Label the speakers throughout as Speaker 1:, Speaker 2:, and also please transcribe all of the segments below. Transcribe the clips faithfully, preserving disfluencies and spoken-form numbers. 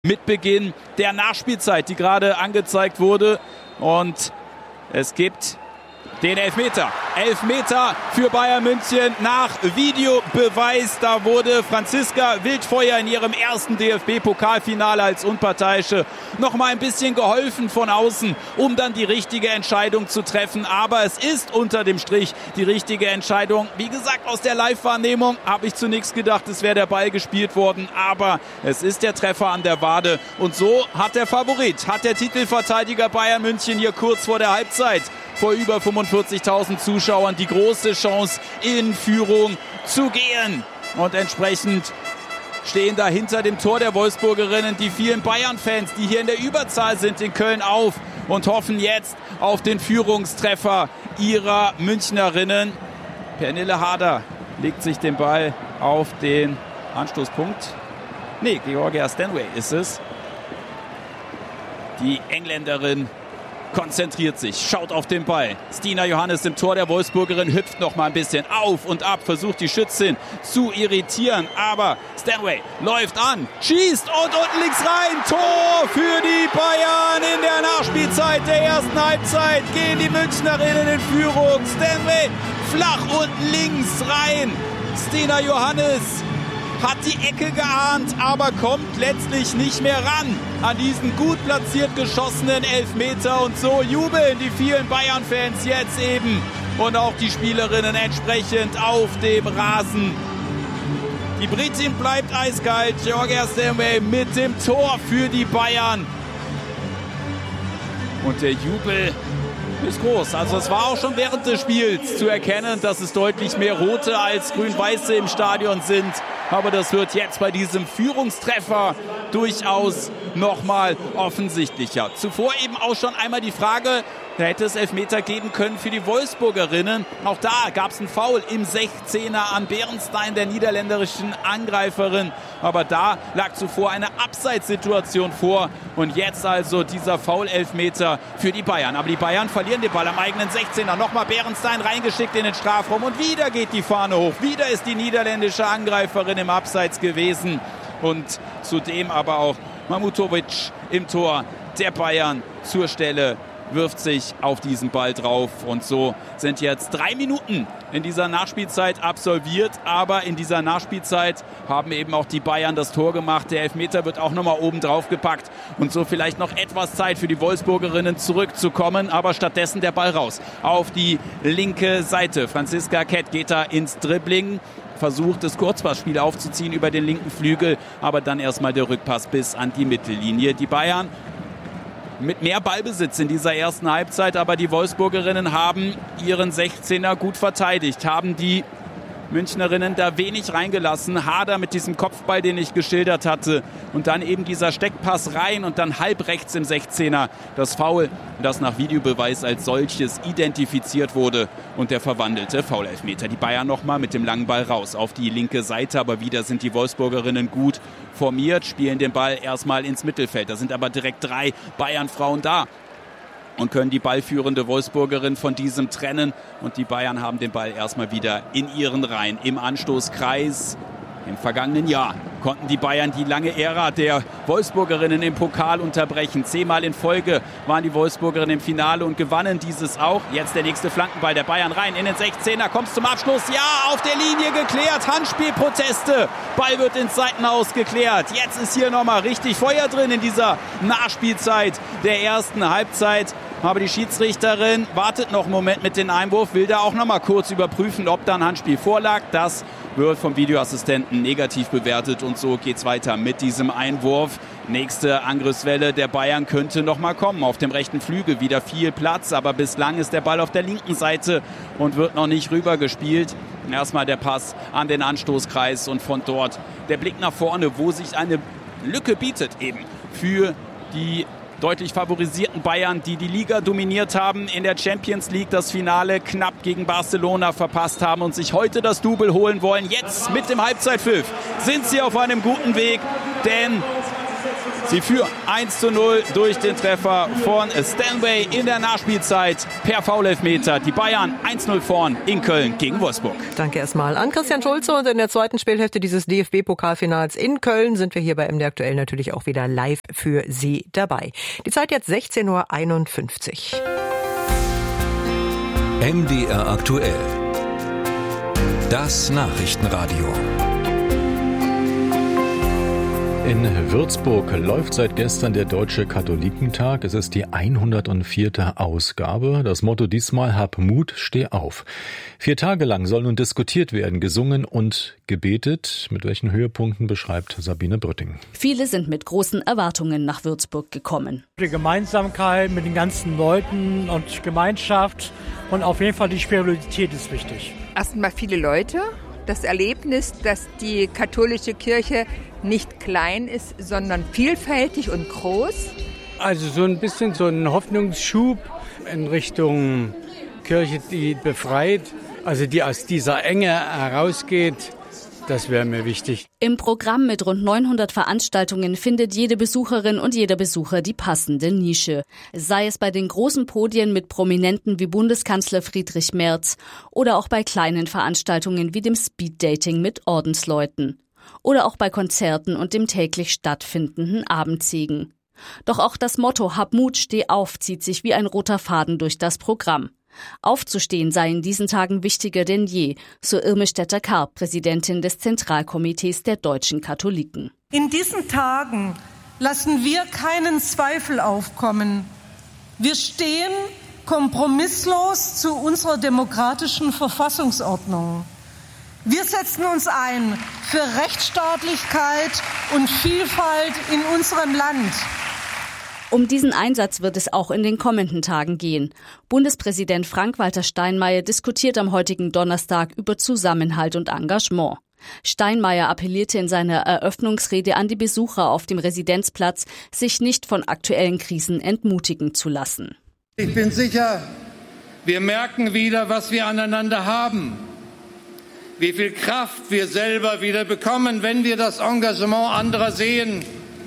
Speaker 1: Mit Beginn der Nachspielzeit, die gerade angezeigt wurde, und es gibt den Elfmeter. Elfmeter für Bayern München nach Videobeweis. Da wurde Franziska Wildfeuer in ihrem ersten D F B-Pokalfinale als Unparteiische noch mal ein bisschen geholfen von außen, um dann die richtige Entscheidung zu treffen. Aber es ist unter dem Strich die richtige Entscheidung. Wie gesagt, aus der Live-Wahrnehmung habe ich zunächst gedacht, es wäre der Ball gespielt worden. Aber es ist der Treffer an der Wade. Und so hat der Favorit, hat der Titelverteidiger Bayern München hier kurz vor der Halbzeit vor über fünfundvierzigtausend Zuschauern die große Chance, in Führung zu gehen. Und entsprechend stehen da hinter dem Tor der Wolfsburgerinnen die vielen Bayern-Fans, die hier in der Überzahl sind in Köln, auf und hoffen jetzt auf den Führungstreffer ihrer Münchnerinnen. Pernille Harder legt sich den Ball auf den Anstoßpunkt. Nee, Georgia Stanway ist es. Die Engländerin konzentriert sich, schaut auf den Ball. Stina Johannes im Tor der Wolfsburgerin hüpft noch mal ein bisschen auf und ab, versucht die Schützin zu irritieren, aber Stanway läuft an, schießt und unten links rein. Tor für die Bayern in der Nachspielzeit der ersten Halbzeit. Gehen die Münchnerinnen in Führung. Stanway flach unten links rein. Stina Johannes hat die Ecke geahnt, aber kommt letztlich nicht mehr ran an diesen gut platziert geschossenen Elfmeter. Und so jubeln die vielen Bayern-Fans jetzt eben und auch die Spielerinnen entsprechend auf dem Rasen. Die Britin bleibt eiskalt. Georgia Stanway mit dem Tor für die Bayern. Und der Jubel ist groß. Also es war auch schon während des Spiels zu erkennen, dass es deutlich mehr Rote als Grün-Weiße im Stadion sind. Aber das wird jetzt bei diesem Führungstreffer durchaus nochmal offensichtlicher. Zuvor eben auch schon einmal die Frage, da hätte es Elfmeter geben können für die Wolfsburgerinnen. Auch da gab es einen Foul im sechzehner an Berenstein, der niederländischen Angreiferin. Aber da lag zuvor eine Abseitssituation vor. Und jetzt also dieser Foul-Elfmeter für die Bayern. Aber die Bayern verlieren den Ball am eigenen sechzehner. Nochmal Berenstein reingeschickt in den Strafraum. Und wieder geht die Fahne hoch. Wieder ist die niederländische Angreiferin im Abseits gewesen. Und zudem aber auch Mamutovic im Tor der Bayern zur Stelle, wirft sich auf diesen Ball drauf. Und so sind jetzt drei Minuten in dieser Nachspielzeit absolviert. Aber in dieser Nachspielzeit haben eben auch die Bayern das Tor gemacht. Der Elfmeter wird auch nochmal oben drauf gepackt. Und so vielleicht noch etwas Zeit für die Wolfsburgerinnen zurückzukommen. Aber stattdessen der Ball raus auf die linke Seite. Franziska Kett geht da ins Dribbling, versucht das Kurzpassspiel aufzuziehen über den linken Flügel. Aber dann erstmal der Rückpass bis an die Mittellinie. Die Bayern mit mehr Ballbesitz in dieser ersten Halbzeit, aber die Wolfsburgerinnen haben ihren sechzehner gut verteidigt, haben die Münchnerinnen da wenig reingelassen. Harder mit diesem Kopfball, den ich geschildert hatte, und dann eben dieser Steckpass rein und dann halb rechts im sechzehner das Foul, das nach Videobeweis als solches identifiziert wurde, und der verwandelte Foul-Elfmeter. Die Bayern nochmal mit dem langen Ball raus auf die linke Seite, aber wieder sind die Wolfsburgerinnen gut formiert, spielen den Ball erstmal ins Mittelfeld. Da sind aber direkt drei Bayern-Frauen da und können die ballführende Wolfsburgerin von diesem trennen. Und die Bayern haben den Ball erstmal wieder in ihren Reihen im Anstoßkreis. Im vergangenen Jahr konnten die Bayern die lange Ära der Wolfsburgerinnen im Pokal unterbrechen. Zehnmal in Folge waren die Wolfsburgerinnen im Finale und gewannen dieses auch. Jetzt der nächste Flankenball der Bayern rein in den sechzehner. Kommt zum Abschluss. Ja, auf der Linie geklärt. Handspielproteste. Ball wird ins Seitenhaus geklärt. Jetzt ist hier nochmal richtig Feuer drin in dieser Nachspielzeit der ersten Halbzeit. Aber die Schiedsrichterin wartet noch einen Moment mit dem Einwurf, will da auch noch mal kurz überprüfen, ob da ein Handspiel vorlag. Das wird vom Videoassistenten negativ bewertet und so geht's weiter mit diesem Einwurf. Nächste Angriffswelle der Bayern könnte noch mal kommen. Auf dem rechten Flügel wieder viel Platz, aber bislang ist der Ball auf der linken Seite und wird noch nicht rübergespielt. Erstmal der Pass an den Anstoßkreis und von dort der Blick nach vorne, wo sich eine Lücke bietet eben für die deutlich favorisierten Bayern, die die Liga dominiert haben, in der Champions League das Finale knapp gegen Barcelona verpasst haben und sich heute das Double holen wollen. Jetzt mit dem Halbzeitpfiff sind sie auf einem guten Weg, denn Sie führen eins zu null durch den Treffer von Stanway in der Nachspielzeit per Foul-Elfmeter. Die Bayern eins null vorn in Köln gegen Wolfsburg.
Speaker 2: Danke erstmal an Christian Schulze. Und in der zweiten Spielhälfte dieses D F B-Pokalfinals in Köln sind wir hier bei M D Aktuell natürlich auch wieder live für Sie dabei. Die Zeit jetzt sechzehn Uhr einundfünfzig.
Speaker 3: M D R Aktuell. Das Nachrichtenradio.
Speaker 4: In Würzburg läuft seit gestern der Deutsche Katholikentag. Es ist die hundertvierte Ausgabe. Das Motto diesmal: Hab Mut, steh auf. Vier Tage lang soll nun diskutiert werden, gesungen und gebetet. Mit welchen Höhepunkten beschreibt Sabine Brütting.
Speaker 5: Viele sind mit großen Erwartungen nach Würzburg gekommen.
Speaker 6: Die Gemeinsamkeit mit den ganzen Leuten und Gemeinschaft und auf jeden Fall die Spiritualität ist wichtig.
Speaker 7: Erstmal viele Leute. Das Erlebnis, dass die katholische Kirche nicht klein ist, sondern vielfältig und groß.
Speaker 8: Also so ein bisschen so ein Hoffnungsschub in Richtung Kirche, die befreit, also die aus dieser Enge herausgeht. Das wäre mir wichtig.
Speaker 5: Im Programm mit rund neunhundert Veranstaltungen findet jede Besucherin und jeder Besucher die passende Nische. Sei es bei den großen Podien mit Prominenten wie Bundeskanzler Friedrich Merz oder auch bei kleinen Veranstaltungen wie dem Speeddating mit Ordensleuten. Oder auch bei Konzerten und dem täglich stattfindenden Abendsegen. Doch auch das Motto Hab Mut, steh auf zieht sich wie ein roter Faden durch das Programm. Aufzustehen sei in diesen Tagen wichtiger denn je, so Irme Stetter-Karp, Präsidentin des Zentralkomitees der deutschen Katholiken.
Speaker 9: In diesen Tagen lassen wir keinen Zweifel aufkommen. Wir stehen kompromisslos zu unserer demokratischen Verfassungsordnung. Wir setzen uns ein für Rechtsstaatlichkeit und Vielfalt in unserem Land.
Speaker 5: Um diesen Einsatz wird es auch in den kommenden Tagen gehen. Bundespräsident Frank-Walter Steinmeier diskutiert am heutigen Donnerstag über Zusammenhalt und Engagement. Steinmeier appellierte in seiner Eröffnungsrede an die Besucher auf dem Residenzplatz, sich nicht von aktuellen Krisen entmutigen zu lassen.
Speaker 10: Ich bin sicher, wir merken wieder, was wir aneinander haben. Wie viel Kraft wir selber wieder bekommen, wenn wir das Engagement anderer sehen.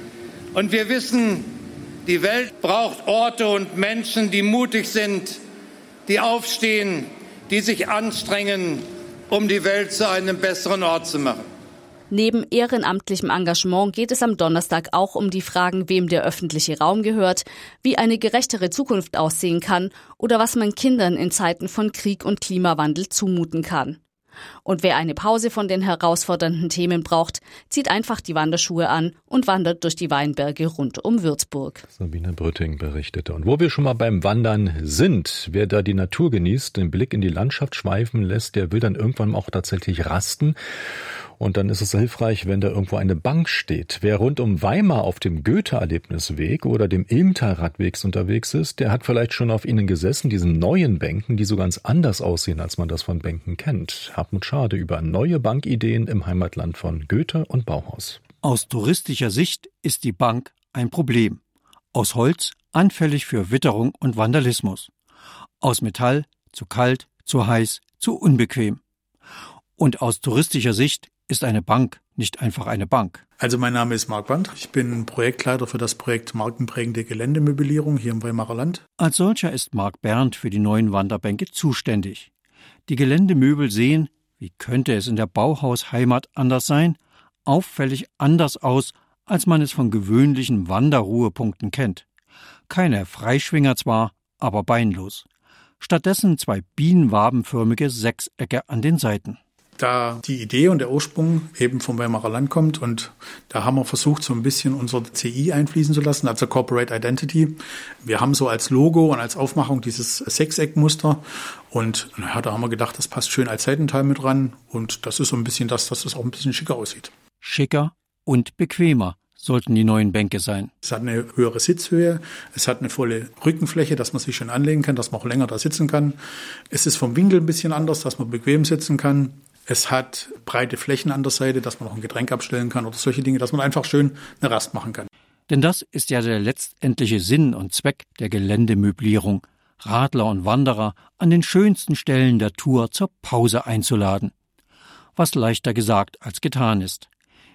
Speaker 10: Und wir wissen, die Welt braucht Orte und Menschen, die mutig sind, die aufstehen, die sich anstrengen, um die Welt zu einem besseren Ort zu machen.
Speaker 5: Neben ehrenamtlichem Engagement geht es am Donnerstag auch um die Fragen, wem der öffentliche Raum gehört, wie eine gerechtere Zukunft aussehen kann oder was man Kindern in Zeiten von Krieg und Klimawandel zumuten kann. Und wer eine Pause von den herausfordernden Themen braucht, zieht einfach die Wanderschuhe an und wandert durch die Weinberge rund um Würzburg.
Speaker 4: Sabine Brütting berichtete. Und wo wir schon mal beim Wandern sind, wer da die Natur genießt, den Blick in die Landschaft schweifen lässt, der will dann irgendwann auch tatsächlich rasten. Und dann ist es hilfreich, wenn da irgendwo eine Bank steht. Wer rund um Weimar auf dem Goethe-Erlebnisweg oder dem Ilmtal-Radwegs unterwegs ist, der hat vielleicht schon auf ihnen gesessen, diesen neuen Bänken, die so ganz anders aussehen, als man das von Bänken kennt. Hartmut Schade über neue Bankideen im Heimatland von Goethe und Bauhaus.
Speaker 11: Aus touristischer Sicht ist die Bank ein Problem. Aus Holz anfällig für Witterung und Vandalismus. Aus Metall zu kalt, zu heiß, zu unbequem. Und aus touristischer Sicht ist eine Bank nicht einfach eine Bank.
Speaker 12: Also mein Name ist Marc Band. Ich bin Projektleiter für das Projekt Markenprägende Geländemöblierung hier im Weimarer Land.
Speaker 11: Als solcher ist Marc Berndt für die neuen Wanderbänke zuständig. Die Geländemöbel sehen, wie könnte es in der Bauhausheimat anders sein, auffällig anders aus, als man es von gewöhnlichen Wanderruhepunkten kennt. Keine Freischwinger zwar, aber beinlos. Stattdessen zwei bienenwabenförmige Sechsecke an den Seiten.
Speaker 12: Da die Idee und der Ursprung eben vom Weimarer Land kommt und da haben wir versucht, so ein bisschen unser C I einfließen zu lassen, also Corporate Identity. Wir haben so als Logo und als Aufmachung dieses Sechseckmuster und naja, da haben wir gedacht, das passt schön als Seitenteil mit ran und das ist so ein bisschen das, dass das auch ein bisschen schicker aussieht.
Speaker 11: Schicker und bequemer sollten die neuen Bänke sein.
Speaker 12: Es hat eine höhere Sitzhöhe, es hat eine volle Rückenfläche, dass man sich schön anlegen kann, dass man auch länger da sitzen kann. Es ist vom Winkel ein bisschen anders, dass man bequem sitzen kann. Es hat breite Flächen an der Seite, dass man auch ein Getränk abstellen kann oder solche Dinge, dass man einfach schön eine Rast machen kann.
Speaker 11: Denn das ist ja der letztendliche Sinn und Zweck der Geländemöblierung, Radler und Wanderer an den schönsten Stellen der Tour zur Pause einzuladen. Was leichter gesagt als getan ist.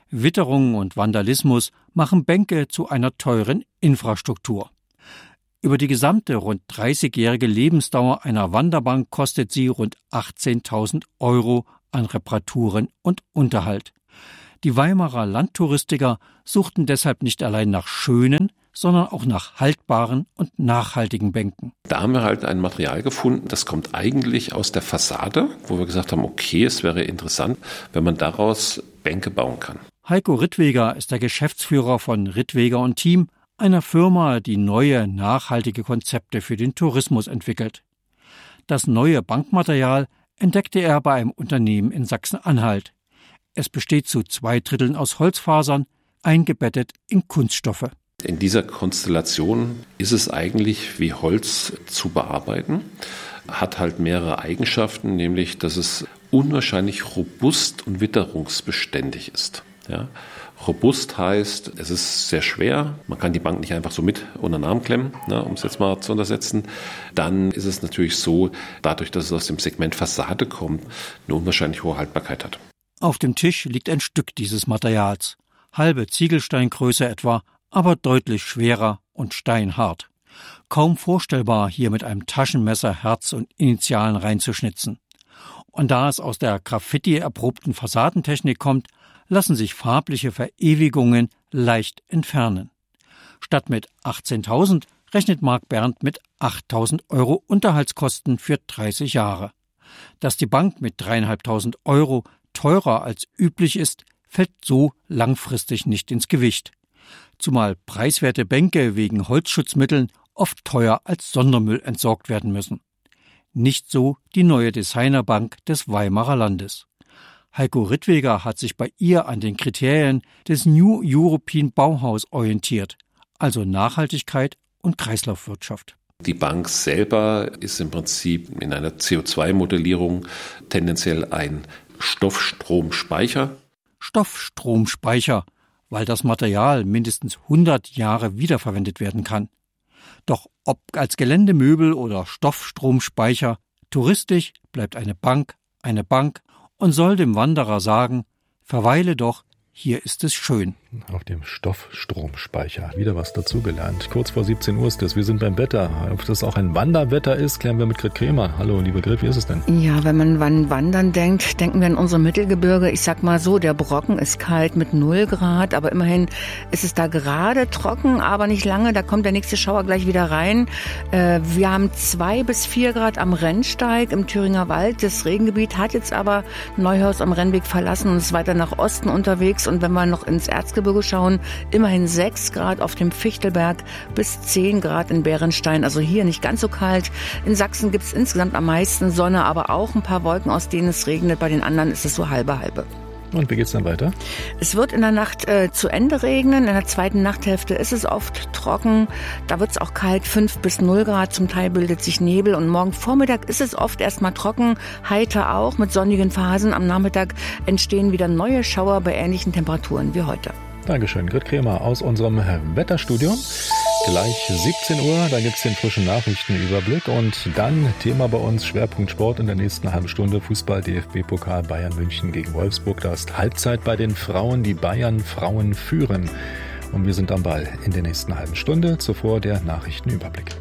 Speaker 11: Witterung und Vandalismus machen Bänke zu einer teuren Infrastruktur. Über die gesamte rund dreißigjährige Lebensdauer einer Wanderbank kostet sie rund achtzehntausend Euro an Reparaturen und Unterhalt. Die Weimarer Landtouristiker suchten deshalb nicht allein nach schönen, sondern auch nach haltbaren und nachhaltigen Bänken.
Speaker 13: Da haben wir halt ein Material gefunden, das kommt eigentlich aus der Fassade, wo wir gesagt haben, okay, es wäre interessant, wenn man daraus Bänke bauen kann.
Speaker 11: Heiko Rittweger ist der Geschäftsführer von Rittweger und Team, einer Firma, die neue, nachhaltige Konzepte für den Tourismus entwickelt. Das neue Bankmaterial entdeckte er bei einem Unternehmen in Sachsen-Anhalt. Es besteht zu zwei Dritteln aus Holzfasern, eingebettet in Kunststoffe.
Speaker 13: In dieser Konstellation ist es eigentlich wie Holz zu bearbeiten, hat halt mehrere Eigenschaften, nämlich dass es unwahrscheinlich robust und witterungsbeständig ist. Ja. Robust heißt, es ist sehr schwer, man kann die Bank nicht einfach so mit unter den Arm klemmen, ne, um es jetzt mal zu untersetzen. Dann ist es natürlich so, dadurch, dass es aus dem Segment Fassade kommt, eine unwahrscheinlich hohe Haltbarkeit hat.
Speaker 11: Auf dem Tisch liegt ein Stück dieses Materials, halbe Ziegelsteingröße etwa, aber deutlich schwerer und steinhart. Kaum vorstellbar, hier mit einem Taschenmesser Herz und Initialen reinzuschnitzen. Und da es aus der Graffiti-erprobten Fassadentechnik kommt, lassen sich farbliche Verewigungen leicht entfernen. Statt mit achtzehntausend rechnet Marc Berndt mit achttausend Euro Unterhaltskosten für dreißig Jahre. Dass die Bank mit dreieinhalbtausend Euro teurer als üblich ist, fällt so langfristig nicht ins Gewicht. Zumal preiswerte Bänke wegen Holzschutzmitteln oft teuer als Sondermüll entsorgt werden müssen. Nicht so die neue Designerbank des Weimarer Landes. Heiko Rittweger hat sich bei ihr an den Kriterien des New European Bauhaus orientiert, also Nachhaltigkeit und Kreislaufwirtschaft.
Speaker 13: Die Bank selber ist im Prinzip in einer C O zwei Modellierung tendenziell ein Stoffstromspeicher.
Speaker 11: Stoffstromspeicher, weil das Material mindestens hundert Jahre wiederverwendet werden kann. Doch ob als Geländemöbel oder Stoffstromspeicher, touristisch bleibt eine Bank eine Bank und soll dem Wanderer sagen, verweile doch, hier ist es schön.
Speaker 4: Auf dem Stoffstromspeicher. Wieder was dazugelernt. Kurz vor siebzehn Uhr ist es. Wir sind beim Wetter. Ob das auch ein Wanderwetter ist, klären wir mit Grit Kremer. Hallo, liebe Grit, wie ist es denn?
Speaker 14: Ja, wenn man an Wandern denkt, denken wir an unsere Mittelgebirge. Ich sag mal so, der Brocken ist kalt mit null Grad, aber immerhin ist es da gerade trocken, aber nicht lange. Da kommt der nächste Schauer gleich wieder rein. Äh, wir haben zwei bis vier Grad am Rennsteig im Thüringer Wald. Das Regengebiet hat jetzt aber Neuhaus am Rennweg verlassen und ist weiter nach Osten unterwegs. Und wenn wir noch ins Erzgebirge schauen, immerhin sechs Grad auf dem Fichtelberg bis zehn Grad in Bärenstein. Also hier nicht ganz so kalt. In Sachsen gibt es insgesamt am meisten Sonne, aber auch ein paar Wolken, aus denen es regnet. Bei den anderen ist es so halbe halbe.
Speaker 4: Und wie geht's dann weiter?
Speaker 14: Es wird in der Nacht äh, zu Ende regnen. In der zweiten Nachthälfte ist es oft trocken. Da wird es auch kalt, fünf bis null Grad. Zum Teil bildet sich Nebel. Und morgen Vormittag ist es oft erstmal trocken, heiter auch mit sonnigen Phasen. Am Nachmittag entstehen wieder neue Schauer bei ähnlichen Temperaturen wie heute.
Speaker 4: Dankeschön, Grit Kremer aus unserem Wetterstudio. Gleich siebzehn Uhr, da gibt's den frischen Nachrichtenüberblick und dann Thema bei uns, Schwerpunkt Sport in der nächsten halben Stunde, Fußball, D F B-Pokal, Bayern München gegen Wolfsburg. Da ist Halbzeit bei den Frauen, die Bayern Frauen führen. Und wir sind am Ball in der nächsten halben Stunde, zuvor der Nachrichtenüberblick.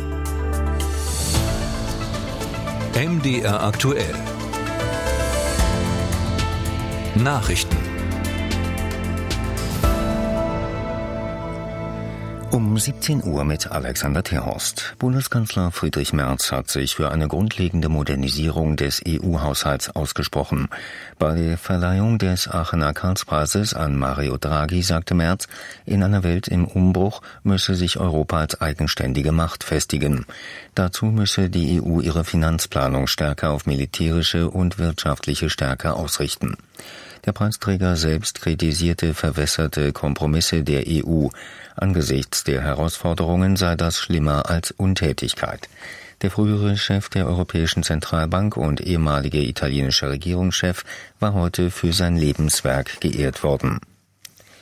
Speaker 3: M D R aktuell. Nachrichten.
Speaker 15: Um siebzehn Uhr mit Alexander Terhorst. Bundeskanzler Friedrich Merz hat sich für eine grundlegende Modernisierung des E U-Haushalts ausgesprochen. Bei der Verleihung des Aachener Karlspreises an Mario Draghi sagte Merz, in einer Welt im Umbruch müsse sich Europa als eigenständige Macht festigen. Dazu müsse die E U ihre Finanzplanung stärker auf militärische und wirtschaftliche Stärke ausrichten. Der Preisträger selbst kritisierte verwässerte Kompromisse der E U. Angesichts der Herausforderungen sei das schlimmer als Untätigkeit. Der frühere Chef der Europäischen Zentralbank und ehemalige italienische Regierungschef war heute für sein Lebenswerk geehrt worden.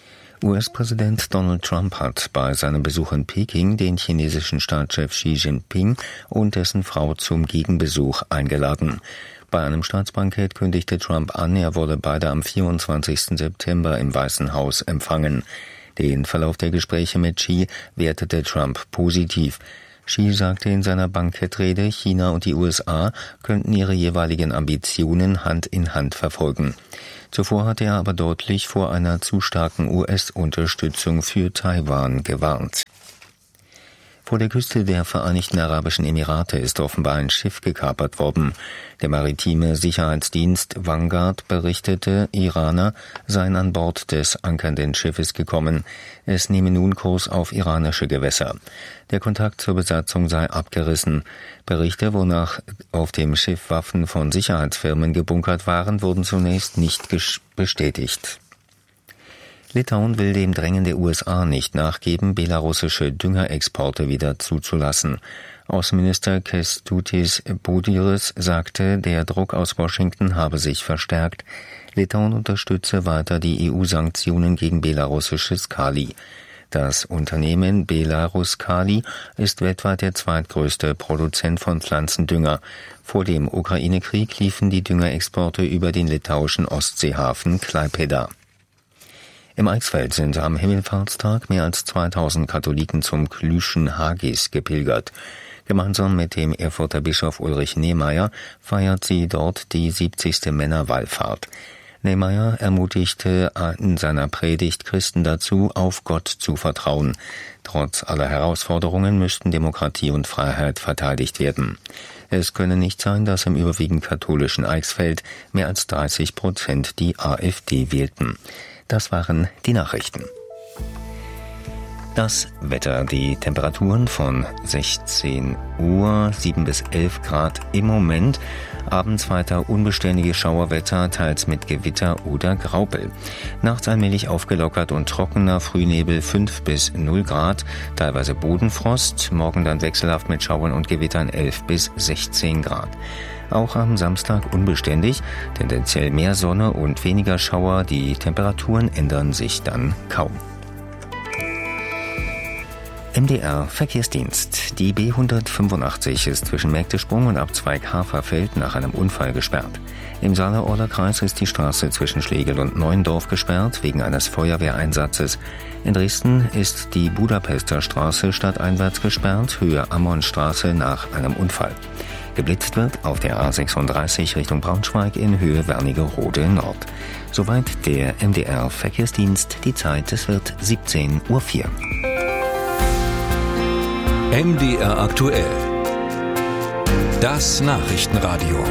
Speaker 15: U S-Präsident Donald Trump hat bei seinem Besuch in Peking den chinesischen Staatschef Xi Jinping und dessen Frau zum Gegenbesuch eingeladen. Bei einem Staatsbankett kündigte Trump an, er wolle beide am vierundzwanzigsten September im Weißen Haus empfangen. Den Verlauf der Gespräche mit Xi wertete Trump positiv. Xi sagte in seiner Bankettrede, China und die U S A könnten ihre jeweiligen Ambitionen Hand in Hand verfolgen. Zuvor hatte er aber deutlich vor einer zu starken U S-Unterstützung für Taiwan gewarnt. Vor der Küste der Vereinigten Arabischen Emirate ist offenbar ein Schiff gekapert worden. Der maritime Sicherheitsdienst Vanguard berichtete, Iraner seien an Bord des ankernden Schiffes gekommen. Es nehme nun Kurs auf iranische Gewässer. Der Kontakt zur Besatzung sei abgerissen. Berichte, wonach auf dem Schiff Waffen von Sicherheitsfirmen gebunkert waren, wurden zunächst nicht bestätigt. Litauen will dem Drängen der U S A nicht nachgeben, belarussische Düngerexporte wieder zuzulassen. Außenminister Kęstutis Budrys sagte, der Druck aus Washington habe sich verstärkt. Litauen unterstütze weiter die E U-Sanktionen gegen belarussisches Kali. Das Unternehmen Belarus Kali ist weltweit der zweitgrößte Produzent von Pflanzendünger. Vor dem Ukraine-Krieg liefen die Düngerexporte über den litauischen Ostseehafen Klaipėda. Im Eichsfeld sind am Himmelfahrtstag mehr als zweitausend Katholiken zum Klüschen Hagis gepilgert. Gemeinsam mit dem Erfurter Bischof Ulrich Nehmeyer feiert sie dort die siebzigste Männerwallfahrt. Nehmeyer ermutigte in seiner Predigt Christen dazu, auf Gott zu vertrauen. Trotz aller Herausforderungen müssten Demokratie und Freiheit verteidigt werden. Es könne nicht sein, dass im überwiegend katholischen Eichsfeld mehr als dreißig Prozent die AfD wählten. Das waren die Nachrichten. Das Wetter, die Temperaturen von sechzehn Uhr, sieben bis elf Grad im Moment. Abends weiter unbeständige Schauerwetter, teils mit Gewitter oder Graupel. Nachts allmählich aufgelockert und trockener, Frühnebel fünf bis null Grad, teilweise Bodenfrost. Morgen dann wechselhaft mit Schauern und Gewittern elf bis sechzehn Grad. Auch am Samstag unbeständig, tendenziell mehr Sonne und weniger Schauer. Die Temperaturen ändern sich dann kaum. M D R Verkehrsdienst. Die B hundertfünfundachtzig ist zwischen Mägdesprung und Abzweig Haferfeld nach einem Unfall gesperrt. Im Saale-Orler Kreis ist die Straße zwischen Schlegel und Neuendorf gesperrt wegen eines Feuerwehreinsatzes. In Dresden ist die Budapester Straße stadteinwärts gesperrt, Höhe Ammonstraße nach einem Unfall. Geblitzt wird auf der A sechsunddreißig Richtung Braunschweig in Höhe Wernigerode Nord. Soweit der M D R Verkehrsdienst. Die Zeit, es wird siebzehn Uhr vier.
Speaker 3: M D R aktuell. Das Nachrichtenradio.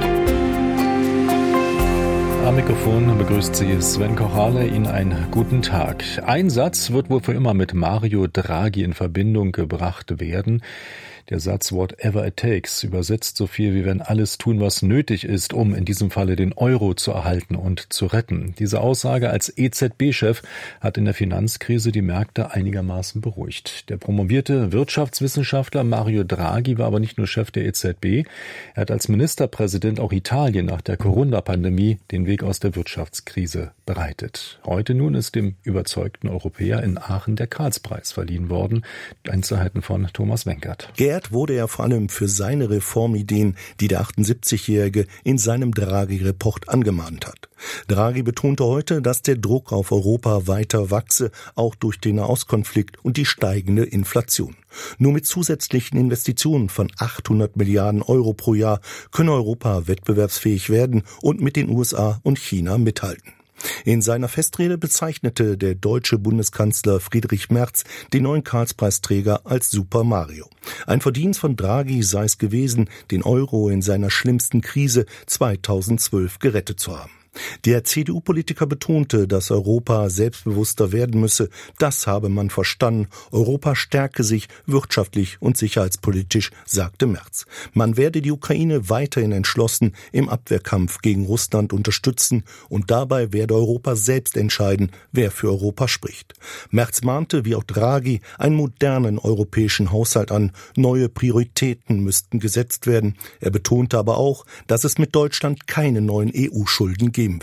Speaker 4: Am Mikrofon begrüßt Sie Sven Kochale. Ihnen einen guten Tag. Ein Satz wird wohl für immer mit Mario Draghi in Verbindung gebracht werden. Der Satz "Whatever it takes" übersetzt so viel wie "wenn alles tun, was nötig ist, um in diesem Falle den Euro zu erhalten und zu retten". Diese Aussage als E Z B-Chef hat in der Finanzkrise die Märkte einigermaßen beruhigt. Der promovierte Wirtschaftswissenschaftler Mario Draghi war aber nicht nur Chef der E Z B, er hat als Ministerpräsident auch Italien nach der Corona-Pandemie den Weg aus der Wirtschaftskrise bereitet. Heute nun ist dem überzeugten Europäer in Aachen der Karlspreis verliehen worden. Einzelheiten von Thomas Wenkert.
Speaker 16: Geehrt wurde er vor allem für seine Reformideen, die der achtundsiebzigjährige in seinem Draghi-Report angemahnt hat. Draghi betonte heute, dass der Druck auf Europa weiter wachse, auch durch den Nahostkonflikt und die steigende Inflation. Nur mit zusätzlichen Investitionen von achthundert Milliarden Euro pro Jahr könne Europa wettbewerbsfähig werden und mit den U S A und China mithalten. In seiner Festrede bezeichnete der deutsche Bundeskanzler Friedrich Merz den neuen Karlspreisträger als Super Mario. Ein Verdienst von Draghi sei es gewesen, den Euro in seiner schlimmsten Krise zweitausendzwölf gerettet zu haben. Der C D U-Politiker betonte, dass Europa selbstbewusster werden müsse. Das habe man verstanden. Europa stärke sich wirtschaftlich und sicherheitspolitisch, sagte Merz. Man werde die Ukraine weiterhin entschlossen im Abwehrkampf gegen Russland unterstützen und dabei werde Europa selbst entscheiden, wer für Europa spricht. Merz mahnte, wie auch Draghi, einen modernen europäischen Haushalt an. Neue Prioritäten müssten gesetzt werden. Er betonte aber auch, dass es mit Deutschland keine neuen E U-Schulden geben werde.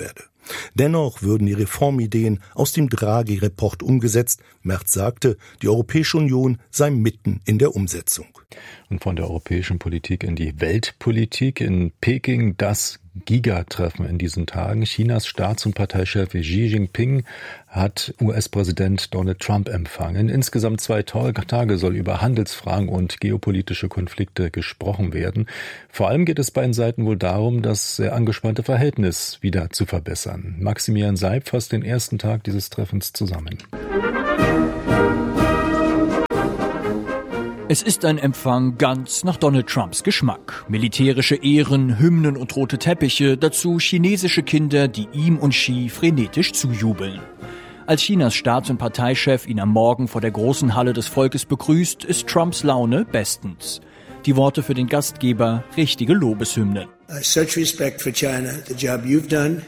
Speaker 16: Dennoch würden die Reformideen aus dem Draghi-Report umgesetzt. Merz sagte, die Europäische Union sei mitten in der Umsetzung.
Speaker 4: Und von der europäischen Politik in die Weltpolitik. In Peking das Gigatreffen in diesen Tagen. Chinas Staats- und Parteichef Xi Jinping hat U S-Präsident Donald Trump empfangen. Insgesamt zwei Tage soll über Handelsfragen und geopolitische Konflikte gesprochen werden. Vor allem geht es beiden Seiten wohl darum, das sehr angespannte Verhältnis wieder zu verbessern. Maximilian Seib fasst den ersten Tag dieses Treffens zusammen.
Speaker 17: Es ist ein Empfang ganz nach Donald Trumps Geschmack. Militärische Ehren, Hymnen und rote Teppiche, dazu chinesische Kinder, die ihm und Xi frenetisch zujubeln. Als Chinas Staats- und Parteichef ihn am Morgen vor der großen Halle des Volkes begrüßt, ist Trumps Laune bestens. Die Worte für den Gastgeber, richtige Lobeshymnen.
Speaker 18: Uh, such respect for China, the job you've done.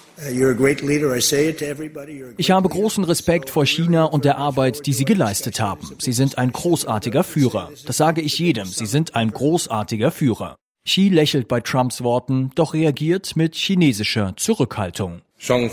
Speaker 17: Ich habe großen Respekt vor China und der Arbeit, die Sie geleistet haben. Sie sind ein großartiger Führer. Das sage ich jedem. Sie sind ein großartiger Führer. Xi lächelt bei Trumps Worten, doch reagiert mit chinesischer Zurückhaltung.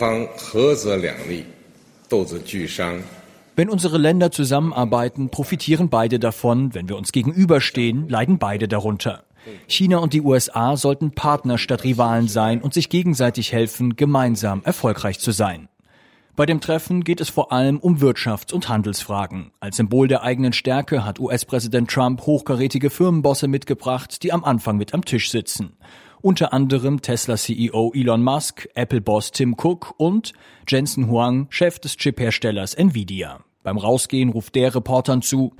Speaker 17: Wenn unsere Länder zusammenarbeiten, profitieren beide davon. Wenn wir uns gegenüberstehen, leiden beide darunter. China und die U S A sollten Partner statt Rivalen sein und sich gegenseitig helfen, gemeinsam erfolgreich zu sein. Bei dem Treffen geht es vor allem um Wirtschafts- und Handelsfragen. Als Symbol der eigenen Stärke hat U S-Präsident Trump hochkarätige Firmenbosse mitgebracht, die am Anfang mit am Tisch sitzen. Unter anderem Tesla-C E O Elon Musk, Apple-Boss Tim Cook und Jensen Huang, Chef des Chipherstellers Nvidia. Beim Rausgehen ruft der Reportern zu,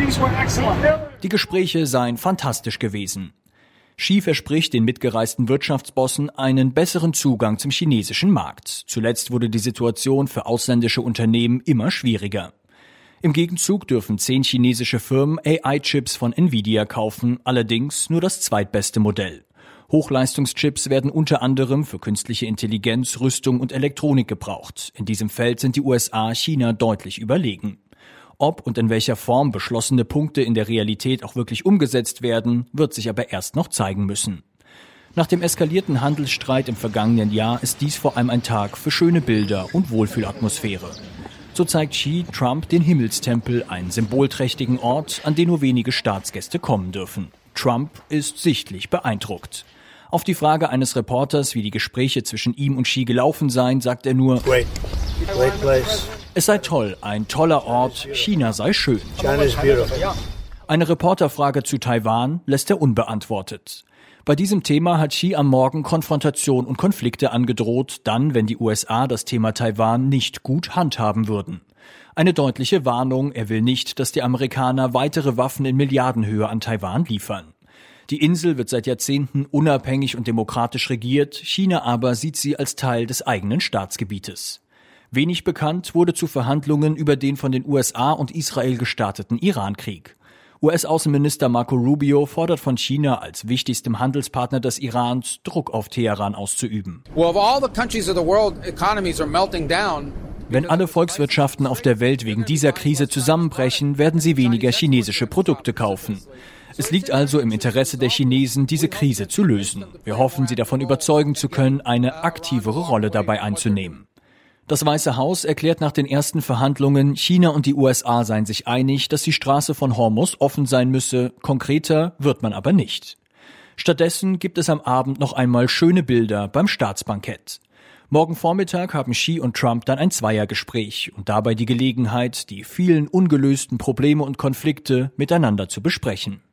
Speaker 17: die Gespräche seien fantastisch gewesen. Xi verspricht den mitgereisten Wirtschaftsbossen einen besseren Zugang zum chinesischen Markt. Zuletzt wurde die Situation für ausländische Unternehmen immer schwieriger. Im Gegenzug dürfen zehn chinesische Firmen A I-Chips von Nvidia kaufen, allerdings nur das zweitbeste Modell. Hochleistungschips werden unter anderem für künstliche Intelligenz, Rüstung und Elektronik gebraucht. In diesem Feld sind die U S A China deutlich überlegen. Ob und in welcher Form beschlossene Punkte in der Realität auch wirklich umgesetzt werden, wird sich aber erst noch zeigen müssen. Nach dem eskalierten Handelsstreit im vergangenen Jahr ist dies vor allem ein Tag für schöne Bilder und Wohlfühlatmosphäre. So zeigt Xi Trump den Himmelstempel, einen symbolträchtigen Ort, an den nur wenige Staatsgäste kommen dürfen. Trump ist sichtlich beeindruckt. Auf die Frage eines Reporters, wie die Gespräche zwischen ihm und Xi gelaufen seien, sagt er nur, great. Great place. Es sei toll, ein toller Ort, China sei schön. China is beautiful. Eine Reporterfrage zu Taiwan lässt er unbeantwortet. Bei diesem Thema hat Xi am Morgen Konfrontation und Konflikte angedroht, dann, wenn die U S A das Thema Taiwan nicht gut handhaben würden. Eine deutliche Warnung, er will nicht, dass die Amerikaner weitere Waffen in Milliardenhöhe an Taiwan liefern. Die Insel wird seit Jahrzehnten unabhängig und demokratisch regiert, China aber sieht sie als Teil des eigenen Staatsgebietes. Wenig bekannt wurde zu Verhandlungen über den von den U S A und Israel gestarteten Irankrieg. U S-Außenminister Marco Rubio fordert von China als wichtigstem Handelspartner des Irans, Druck auf Teheran auszuüben. Wenn alle Volkswirtschaften auf der Welt wegen dieser Krise zusammenbrechen, werden sie weniger chinesische Produkte kaufen. Es liegt also im Interesse der Chinesen, diese Krise zu lösen. Wir hoffen, sie davon überzeugen zu können, eine aktivere Rolle dabei einzunehmen. Das Weiße Haus erklärt nach den ersten Verhandlungen, China und die U S A seien sich einig, dass die Straße von Hormuz offen sein müsse. Konkreter wird man aber nicht. Stattdessen gibt es am Abend noch einmal schöne Bilder beim Staatsbankett. Morgen Vormittag haben Xi und Trump dann ein Zweiergespräch und dabei die Gelegenheit, die vielen ungelösten Probleme und Konflikte miteinander zu besprechen.